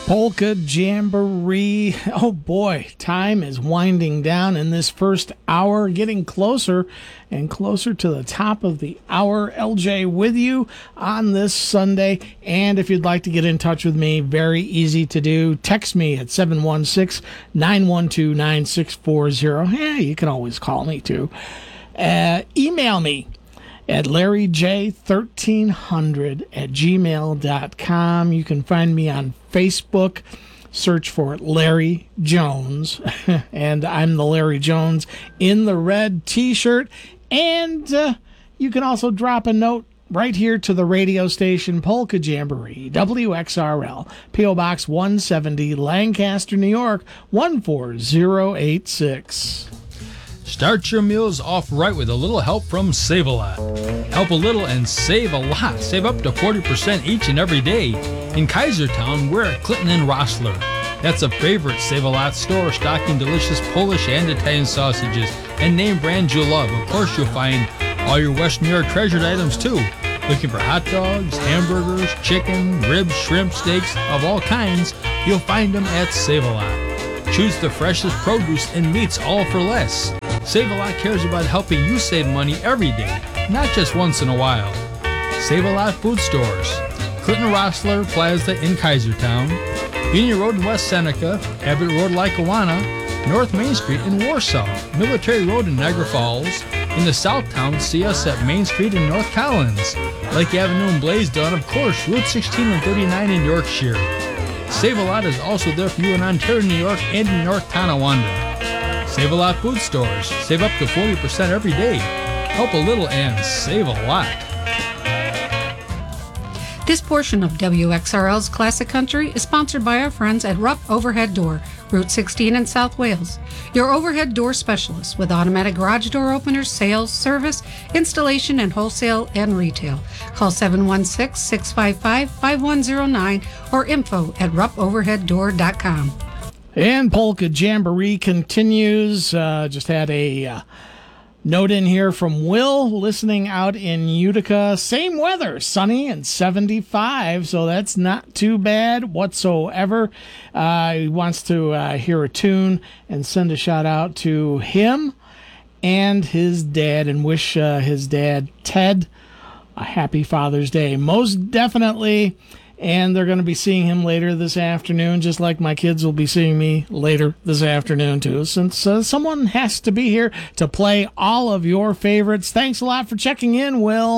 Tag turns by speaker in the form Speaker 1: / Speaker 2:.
Speaker 1: Polka Jamboree. Oh boy, time is winding down in this first hour, getting closer and closer to the top of the hour. LJ with you on this Sunday. And if you'd like to get in touch with me, very easy to do. Text me at 716-912-9640. Yeah, you can always call me too. Email me at larryj1300@gmail.com. You can find me on Facebook. Search for Larry Jones. And I'm the Larry Jones in the red t-shirt. And you can also drop a note right here to the radio station, Polka Jamboree, WXRL, P.O. Box 170, Lancaster, New York, 14086.
Speaker 2: Start your meals off right with a little help from Save-A-Lot. Help a little and save a lot. Save up to 40% each and every day. In Kaisertown, we're at Clinton and Rossler. That's a favorite Save-A-Lot store, stocking delicious Polish and Italian sausages and name brands you'll love. Of course, you'll find all your West New York treasured items, too. Looking for hot dogs, hamburgers, chicken, ribs, shrimp, steaks of all kinds, you'll find them at Save-A-Lot. Choose the freshest produce and meats, all for less. Save-A-Lot cares about helping you save money every day, not just once in a while. Save-A-Lot food stores: Clinton Rossler Plaza in Kaisertown, Union Road in West Seneca, Abbott Road, Lackawanna, North Main Street in Warsaw, Military Road in Niagara Falls. In the Southtown, see us at Main Street in North Collins, Lake Avenue in Blaisdell, of course, Route 16 and 39 in Yorkshire. Save-A-Lot is also there for you in Ontario, New York, and in North Tonawanda. Save-A-Lot food stores. Save up to 40% every day. Help a little and save a lot.
Speaker 3: This portion of WXRL's Classic Country is sponsored by our friends at Rupp Overhead Door, Route 16 in South Wales. Your overhead door specialist with automatic garage door openers, sales, service, installation, and wholesale and retail. Call 716-655-5109 or info@ruppoverheaddoor.com.
Speaker 1: And Polka Jamboree continues. Just had a note in here from Will, listening out in Utica. Same weather, sunny and 75, so that's not too bad whatsoever. He wants to hear a tune and send a shout out to him and his dad and wish his dad, Ted, a happy Father's Day. Most definitely. And they're going to be seeing him later this afternoon, just like my kids will be seeing me later this afternoon, too, since someone has to be here to play all of your favorites. Thanks a lot for checking in, Will.